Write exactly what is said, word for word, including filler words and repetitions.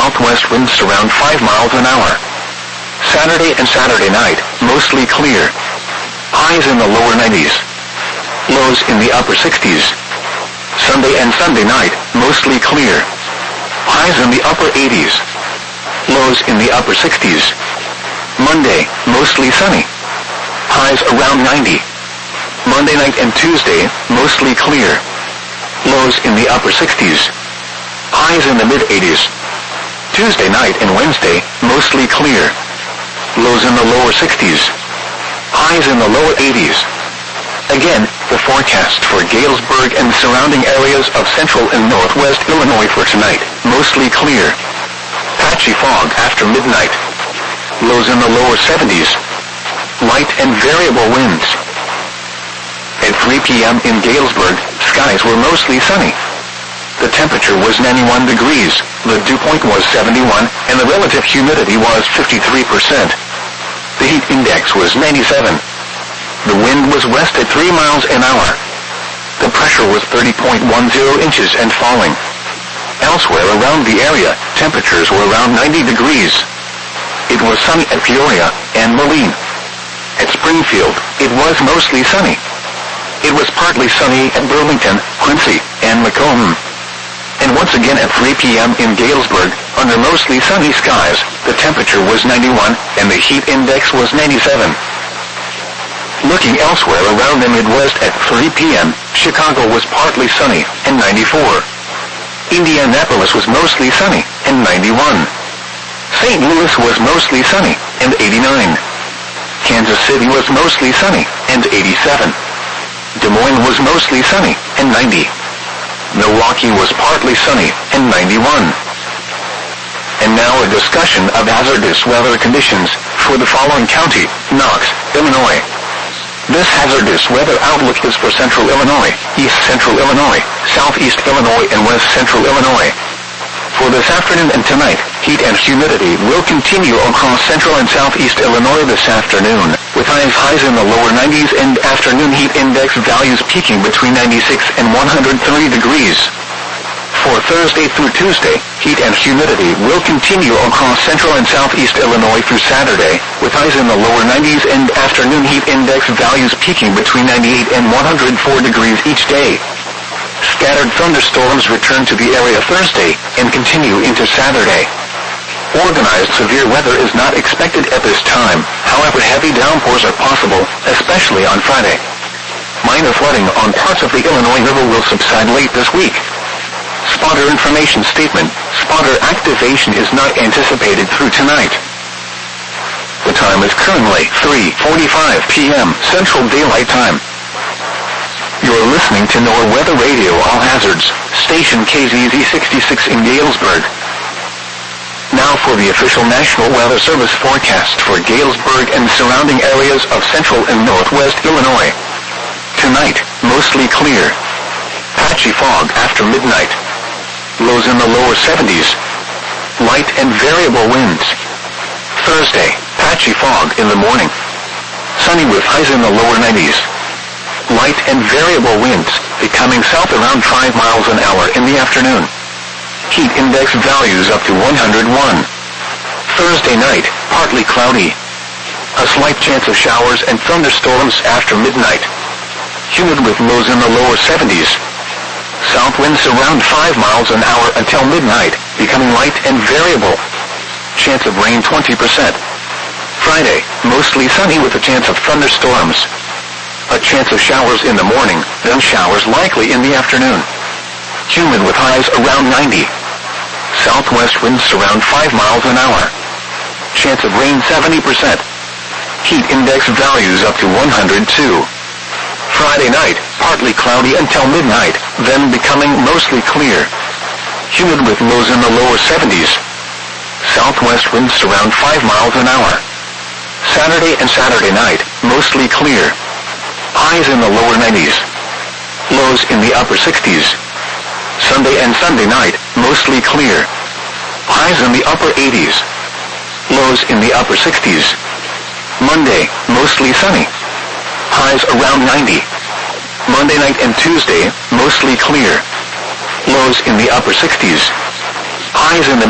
southwest winds around five miles an hour. Saturday and Saturday night, mostly clear. Highs in the lower nineties. Lows in the upper sixties. Sunday and Sunday night, mostly clear. Highs in the upper eighties. Lows in the upper sixties. Monday, mostly sunny. Highs around ninety. Monday night and Tuesday, mostly clear. Lows in the upper sixties. Highs in the mid-eighties. Tuesday night and Wednesday, mostly clear. Lows in the lower sixties. Highs in the lower eighties. Again, the forecast for Galesburg and surrounding areas of central and northwest Illinois for tonight, mostly clear. Patchy fog after midnight. Lows in the lower seventies. Light and variable winds. At three p.m. in Galesburg, skies were mostly sunny. The temperature was ninety-one degrees, the dew point was seventy-one, and the relative humidity was fifty-three percent. The heat index was ninety-seven. The wind was west at three miles an hour. The pressure was thirty point one zero inches and falling. Elsewhere around the area, temperatures were around ninety degrees. It was sunny at Peoria and Moline. At Springfield, it was mostly sunny. It was partly sunny at Burlington, Quincy, and Macomb. And once again at three p.m. in Galesburg, under mostly sunny skies, the temperature was ninety-one, and the heat index was ninety-seven. Looking elsewhere around the Midwest at three p.m., Chicago was partly sunny, and ninety-four. Indianapolis was mostly sunny, and ninety-one. Saint Louis was mostly sunny, and eighty-nine. Kansas City was mostly sunny, and eighty-seven. Des Moines was mostly sunny, and ninety. Milwaukee was partly sunny, and ninety-one. And now a discussion of hazardous weather conditions for the following county, Knox, Illinois. This hazardous weather outlook is for central Illinois, east central Illinois, southeast Illinois, and west central Illinois. For this afternoon and tonight, heat and humidity will continue across central and southeast Illinois this afternoon, with highs highs in the lower nineties and afternoon heat index values peaking between ninety-six and one hundred three degrees. For Thursday through Tuesday, heat and humidity will continue across central and southeast Illinois through Saturday, with highs in the lower nineties and afternoon heat index values peaking between ninety-eight and one hundred four degrees each day. Scattered thunderstorms return to the area Thursday and continue into Saturday. Organized severe weather is not expected at this time, however heavy downpours are possible, especially on Friday. Minor flooding on parts of the Illinois River will subside late this week. Spotter information statement: spotter activation is not anticipated through tonight. The time is currently three forty-five p.m. Central Daylight Time. You're listening to NOAA Weather Radio All Hazards, station K Z Z sixty-six in Galesburg. Now for the official National Weather Service forecast for Galesburg and surrounding areas of central and northwest Illinois. Tonight, mostly clear. Patchy fog after midnight. Lows in the lower seventies. Light and variable winds. Thursday, patchy fog in the morning. Sunny with highs in the lower nineties. Light and variable winds, becoming south around five miles an hour in the afternoon. Heat index values up to one hundred one. Thursday night, partly cloudy. A slight chance of showers and thunderstorms after midnight. Humid with lows in the lower seventies. South winds around five miles an hour until midnight, becoming light and variable. Chance of rain twenty percent. Friday, mostly sunny with a chance of thunderstorms. A chance of showers in the morning, then showers likely in the afternoon. Humid with highs around ninety. Southwest winds around five miles an hour. Chance of rain seventy percent. Heat index values up to one hundred two. Friday night, partly cloudy until midnight, then becoming mostly clear. Humid with lows in the lower seventies. Southwest winds around five miles an hour. Saturday and Saturday night, mostly clear. Highs in the lower nineties. Lows in the upper sixties. Sunday and Sunday night, mostly clear. Highs in the upper eighties. Lows in the upper sixties. Monday, mostly sunny. Highs around ninety. Monday night and Tuesday, mostly clear. Lows in the upper sixties. Highs in the